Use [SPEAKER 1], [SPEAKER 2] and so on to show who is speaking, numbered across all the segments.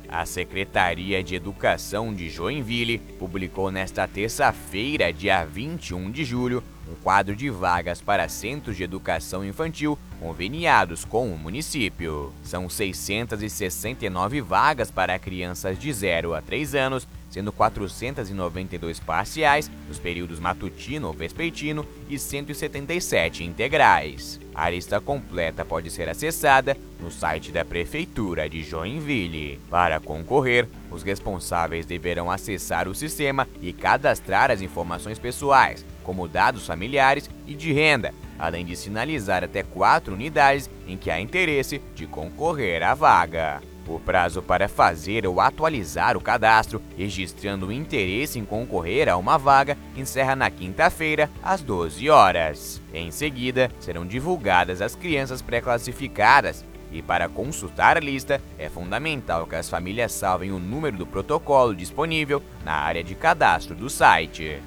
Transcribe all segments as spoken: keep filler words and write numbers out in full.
[SPEAKER 1] A Secretaria de Educação de Joinville publicou nesta terça-feira, dia vinte e um de julho, um quadro de vagas para centros de educação infantil conveniados com o município. São seiscentas e sessenta e nove vagas para crianças de zero a três anos, sendo quatrocentas e noventa e duas parciais nos períodos matutino ou vespertino e cento e setenta e sete integrais. A lista completa pode ser acessada no site da Prefeitura de Joinville. Para concorrer, os responsáveis deverão acessar o sistema e cadastrar as informações pessoais, como dados familiares e de renda, além de sinalizar até quatro unidades em que há interesse de concorrer à vaga. O prazo para fazer ou atualizar o cadastro, registrando o interesse em concorrer a uma vaga, encerra na quinta-feira, às doze horas. Em seguida, serão divulgadas as crianças pré-classificadas. E para consultar a lista, é fundamental que as famílias salvem o número do protocolo disponível na área de cadastro do site.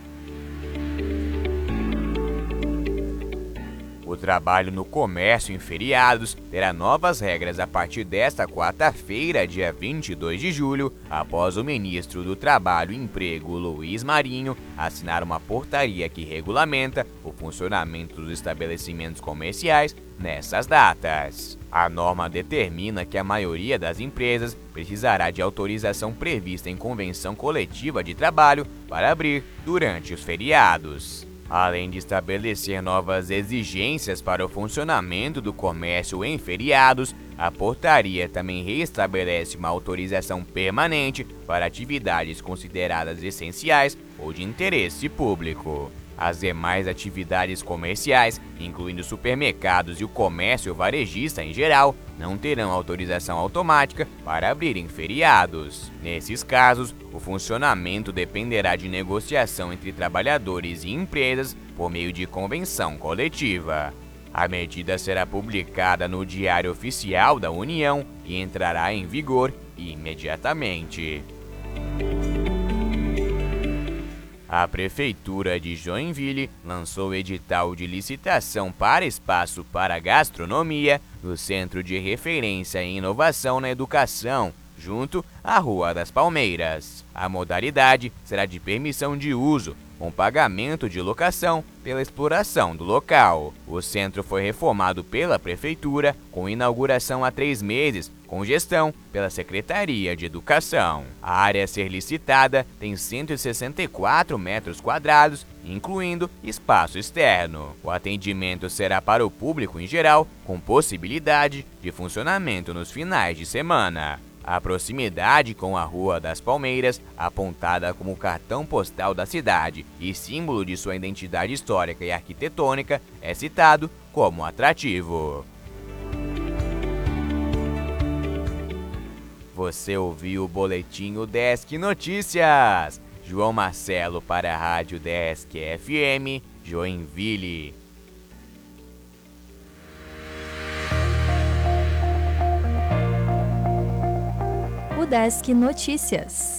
[SPEAKER 1] O trabalho no comércio em feriados terá novas regras a partir desta quarta-feira, dia vinte e dois de julho, após o ministro do Trabalho e Emprego, Luiz Marinho, assinar uma portaria que regulamenta o funcionamento dos estabelecimentos comerciais nessas datas. A norma determina que a maioria das empresas precisará de autorização prevista em convenção coletiva de trabalho para abrir durante os feriados. Além de estabelecer novas exigências para o funcionamento do comércio em feriados, a portaria também restabelece uma autorização permanente para atividades consideradas essenciais ou de interesse público. As demais atividades comerciais, incluindo supermercados e o comércio varejista em geral, não terão autorização automática para abrir em feriados. Nesses casos, o funcionamento dependerá de negociação entre trabalhadores e empresas por meio de convenção coletiva. A medida será publicada no Diário Oficial da União e entrará em vigor imediatamente. A Prefeitura de Joinville lançou o edital de licitação para espaço para gastronomia no Centro de Referência e Inovação na Educação, junto à Rua das Palmeiras. A modalidade será de permissão de uso, com pagamento de locação pela exploração do local. O centro foi reformado pela Prefeitura, com inauguração há três meses, com gestão pela Secretaria de Educação. A área a ser licitada tem cento e sessenta e quatro metros quadrados, incluindo espaço externo. O atendimento será para o público em geral, com possibilidade de funcionamento nos finais de semana. A proximidade com a Rua das Palmeiras, apontada como cartão postal da cidade e símbolo de sua identidade histórica e arquitetônica, é citado como atrativo. Você ouviu o Boletim Udesc Notícias. João Marcelo para a Rádio Udesc F M, Joinville.
[SPEAKER 2] Udesc Notícias.